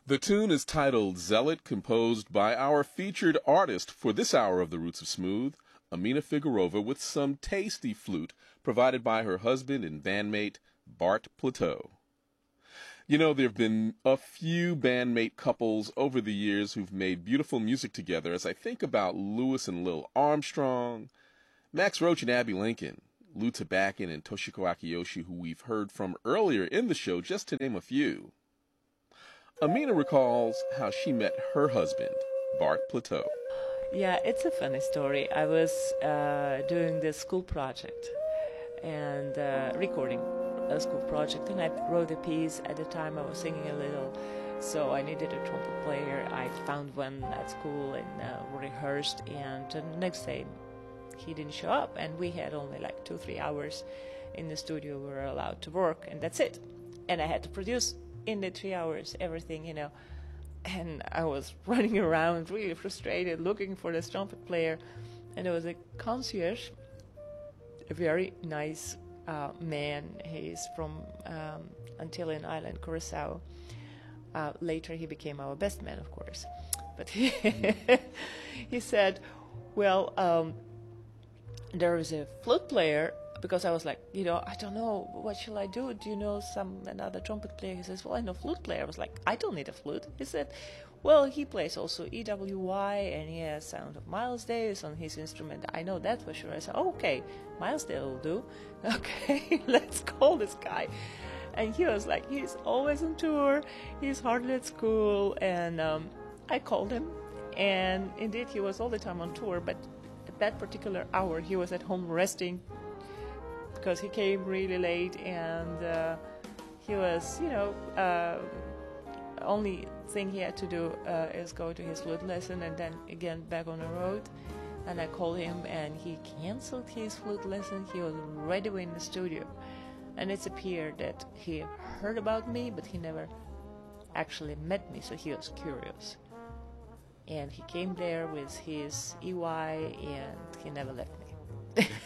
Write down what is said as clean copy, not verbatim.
The tune is titled Zealot, composed by our featured artist for this hour of The Roots of Smooth, Amina Figurova, with some tasty flute provided by her husband and bandmate, Bart Plateau. You know, there have been a few bandmate couples over the years who've made beautiful music together, as I think about Louis and Lil Armstrong, Max Roach and Abbey Lincoln, Lou Tabakin and Toshiko Akiyoshi, who we've heard from earlier in the show, just to name a few. Amina recalls how she met her husband, Bart Plateau. Yeah, it's a funny story. I was doing this school project and recording a school project, and I wrote a piece. At the time I was singing a little, so I needed a trumpet player. I found one at school and rehearsed, and the next day he didn't show up, and we had only like 2-3 hours in the studio we were allowed to work, and that's it. And I had to produce in the 3 hours everything, you know. And I was running around really frustrated looking for this trumpet player, and there was a concierge, a very nice man. He's from Antillean island, Curacao. Later he became our best man, of course, but he said, well, there is a flute player, because I was like, you know, I don't know, what shall I do? Do you know another trumpet player? He says, well, I know flute player. I was like, I don't need a flute. He said, well, he plays also EWY, and he has sound of Miles Davis on his instrument. I know that for sure. I said, oh, okay, Miles Davis will do. Okay, let's call this guy. And he was like, he's always on tour, he's hardly at school, and I called him, and indeed he was all the time on tour, but at that particular hour he was at home resting, because he came really late, and he was, you know, only thing he had to do is go to his flute lesson and then again back on the road. And I called him, and he canceled his flute lesson. He was right away in the studio, and it's appeared that he heard about me, but he never actually met me, so he was curious. And he came there with his EY, and he never left me.